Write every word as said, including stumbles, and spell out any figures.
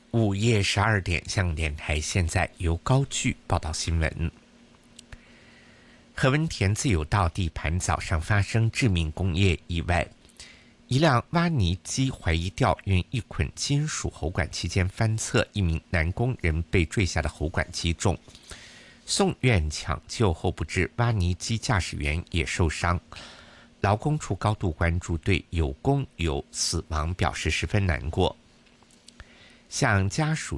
午夜十二点，香港电台现在由高炬报道新闻。何文田自由道地盘早上发生致命工业意外，一辆挖泥机怀疑吊运一捆金属喉管期间翻侧，一名男工人被坠下的喉管击中，送院抢救后不治，挖泥机驾驶员也受伤。劳工处高度关注，对有工友死亡表示十分难过，向家属